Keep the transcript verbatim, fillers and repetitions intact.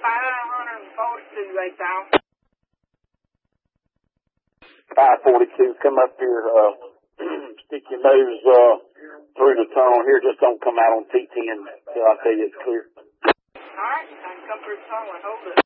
five forty-two, they found. five forty-two, come up here, uh, stick your nose, uh, through the tunnel here. Just don't come out on T ten until I tell you it's clear. All right, I can come through the tunnel and hold it.